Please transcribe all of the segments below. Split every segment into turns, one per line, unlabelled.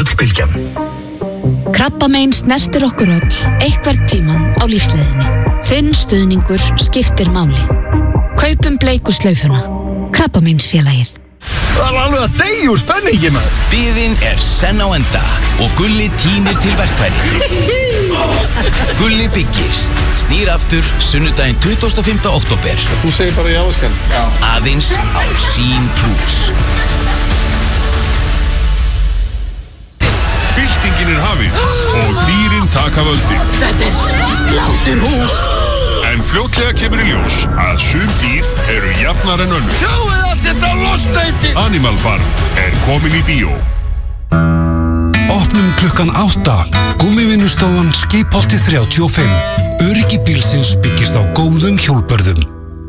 Jökulsbylgjan.
Krabbamein snertir okkur öll einhvern tímann á lífsleiðinni. Þinn stuðningur skiptir máli. Kaupum bleiku slaufuna. Krabbameinsfélagið.
Það alveg að deyja úr spenningi, maður.
Biðin senn á enda og Gulli tínir til verkfæri. Gulli byggir. Snýr aftur sunnudaginn 25. október.
Þú segir bara já, skan. Já.
Aðeins á Sín Plus.
Byltingin hafin og dýrin taka völdin.
Þetta sláturhús.
En fljótlega kemur í ljós að sum dýr eru jafnar en önnur.
Sjáuð allt þetta lostæti.
Animal Farm komin í bíó.
Opnum klukkan 8. Gúmmivinnustofan Skipholti 35. Öryggi bílsins byggist á góðum hjólbörðum.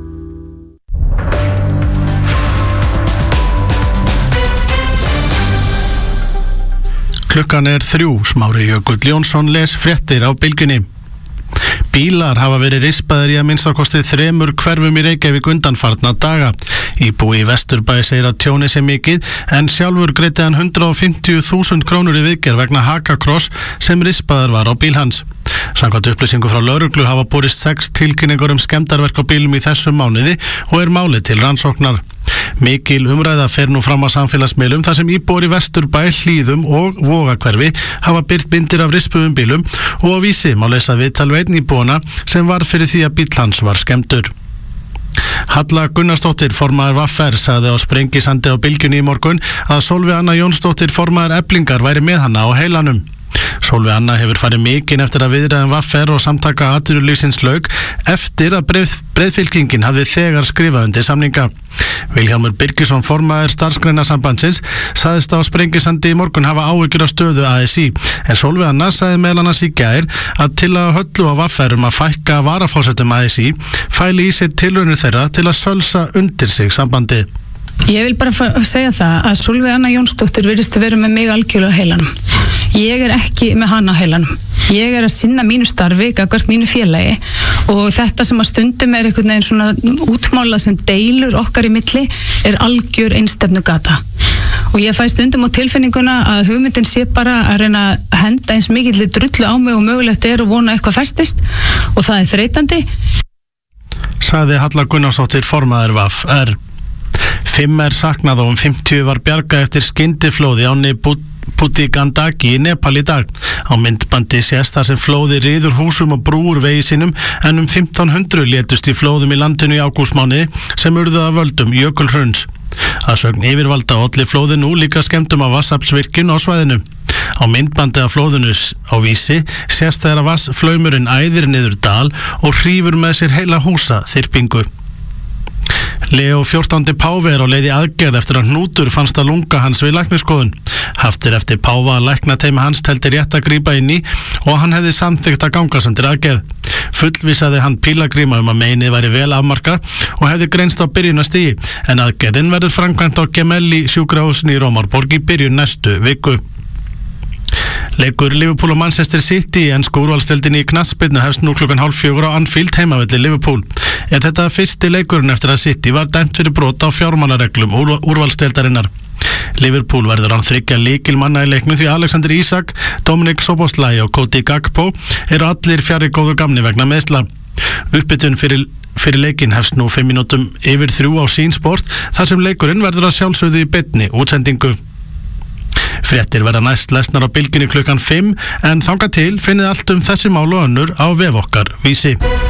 Klukkan 3. Smári Jökull Jónsson les fréttir á Bylgjunni. Bílar hafa verið rispaðir í að minnstakosti 3 hverfum í Reykjavík undanfarna daga. Íbúi í Vesturbæ segir að tjónið sé mikið en sjálfur greiddi hann 150.000 krónur í viðgerð vegna hakakross sem rispaður var á bíl hans. Samkvæmt upplýsingu frá lögreglu hafa borist 6 tilkynningar skemmdarverk á bílum í þessum mánuði og málið til rannsóknar. Mikil umræða fer nú fram á samfélagsmiðlum þar sem íbúar í Vesturbæ, Hlíðum og Vogahverfi hafa birt myndir af rispuðum bílum og á Vísi má lesa viðtal við einn íbúana sem var fyrir því að bíll hans var skemmdur. Halla Gunnarsdóttir, formaður VR, sagði á Sprengisandi á Bylgjunni í morgun að Sólveig Anna Jónsdóttir, formaður Eflingar, væri með hana á heilanum. Sólveig Anna hefur farið mikinn eftir að viðræðum VR og samtaka atvinnulífsins lauk eftir að breiðfylkingin hafði þegar skrifað undir samninga. Vilhjálmur Birgisson, formaður Starfsgreinasambandsins, sagðist á Sprengisandi í morgun hafa áhyggjur af stöðu ASÍ, en Sólveig Anna sagði meðal annars í gær að til að Höllu á VR að fækka varaforsetum ASÍ fæli í sér tilraunir þeirra til að sölsa undir sig sambandið.
Ég vil bara segja það að Sólveig Anna Jónsdóttir virðist að vera með mig algjörlega á heilanum. Ég ekki með hana á heilanum. Ég að sinna mínu starfi, gagnvart mínu félagi og þetta sem að stundum einhvern veginn svona útmálað sem deilur okkar í milli algjör einstefnugata. Og ég fæ stundum á tilfinninguna að hugmyndin sé bara að reyna að henda eins mikilli drullu á mig og mögulegt og vona eitthvað festist og það þreytandi.
Sagði Halla Gunnarsdóttir, formaður VR. 5 saknað og 50 var bjargað eftir skyndiflóði ánni Bhuti Gandaki í Nepal í dag. Á myndbandi sést þar sem flóði riður húsum og brúur vegi sínum en 1500 létust í flóðum í landinu í ágústmánuði sem urðu af völdum jökulhruns. Að sögn yfirvalda olli flóði nú líka skemmdum af vatnsaflsvirkjun á svæðinu. Á myndbandi af flóðinu á Vísi sést þegar að vatnsflaumurinn æðir niður dal og hrífur með sér heila húsa þyrpingu. Leo 14. páfi á leið í aðgerð eftir að hnútur fannst að lunga hans við læknisskoðun. Haftir eftir páfa að læknateymi hans teldi rétt að grípa inn í og hann hefði samþykkt að gangast undir aðgerð. Fullvísaði hann pílagríma að meinið væri vel afmarkað og hefði greinst á byrjunarstigi en aðgerðin verður framkvæmt á Gemelli sjúkrahúsinu í Rómarborg í byrjun næstu viku. Leikur Liverpool og Manchester City í ensku úrvalsdeildinni í knattspyrnu hefst nú klukkan 3:30 á Anfield heimavelli Liverpool. Þetta fyrsti leikurinn eftir að City var dæmt fyrir brot á fjármálareglum úrvalsdeildarinnar. Liverpool verður án 3 lykilmanna í leiknum því Alexander Isak, Dominik Szoboszlai og Cody Gakpo eru allir fjarri góðu gamni vegna meiðsla. Uppbytun fyrir leikinn hefst nú 5 mínútum yfir 3 á Sín Sport þar sem leikurinn verður að sjálfsögðu í beinni útsendingu. Fréttir verða næst lesnar á Bylgjunni klukkan 5 en þangað til finnið allt þessi mál og önnur á vef okkar Vísi.